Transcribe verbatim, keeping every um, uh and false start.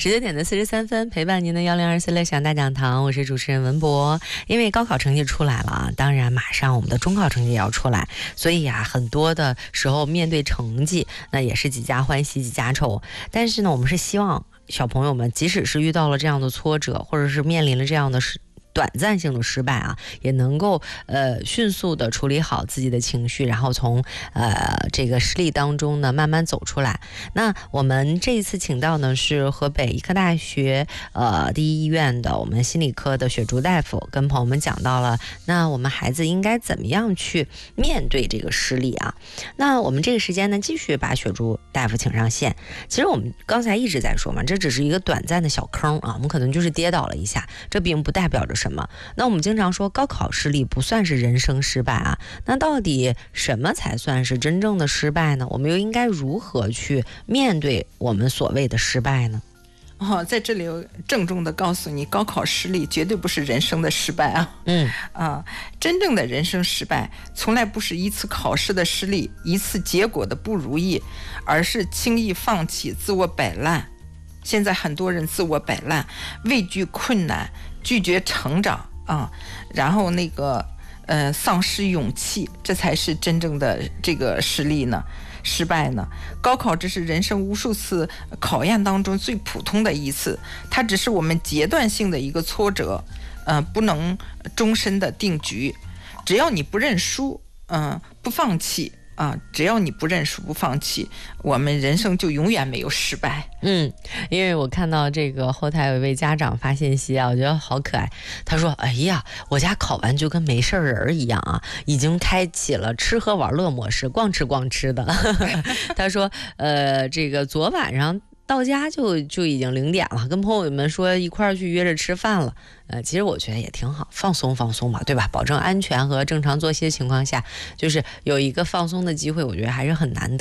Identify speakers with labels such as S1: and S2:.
S1: 十九点的四十三分，陪伴您的幺零二四乐享大讲堂，我是主持人文博。因为高考成绩出来了啊，当然马上我们的中考成绩也要出来，所以啊，很多的时候面对成绩，那也是几家欢喜几家愁。但是呢，我们是希望小朋友们，即使是遇到了这样的挫折，或者是面临了这样的事。短暂性的失败啊，也能够呃迅速的处理好自己的情绪，然后从呃这个失利当中呢慢慢走出来。那我们这一次请到呢是河北医科大学呃第一医院的我们心理科的雪竹大夫，跟朋友们讲到了，那我们孩子应该怎么样去面对这个失利啊？那我们这个时间呢，继续把雪竹大夫请上线。其实我们刚才一直在说嘛，这只是一个短暂的小坑啊，我们可能就是跌倒了一下，这并不代表着什么。那我们经常说高考失利不算是人生失败啊，那到底什么才算是真正的失败呢？我们又应该如何去面对我们所谓的失败呢？
S2: 哦，在这里郑重的告诉你，高考失利绝对不是人生的失败啊！
S1: 嗯
S2: 啊，真正的人生失败，从来不是一次考试的失利，一次结果的不如意，而是轻易放弃、自我摆烂。现在很多人自我摆烂，畏惧困难，拒绝成长啊，然后那个呃丧失勇气，这才是真正的这个失利呢。失败呢？高考只是人生无数次考验当中最普通的一次，它只是我们阶段性的一个挫折，呃，不能终身的定局。只要你不认输，嗯、呃，不放弃啊，只要你不认输不放弃，我们人生就永远没有失败。
S1: 嗯，因为我看到这个后台有一位家长发信息啊，我觉得好可爱。他说：“哎呀，我家考完就跟没事人一样啊，已经开启了吃喝玩乐模式，光吃光吃的。”他说：“呃，这个昨晚上到家就就已经零点了，跟朋友们说一块儿去约着吃饭了。呃，其实我觉得也挺好，放松放松嘛，对吧？保证安全和正常作息的情况下，就是有一个放松的机会，我觉得还是很难得。”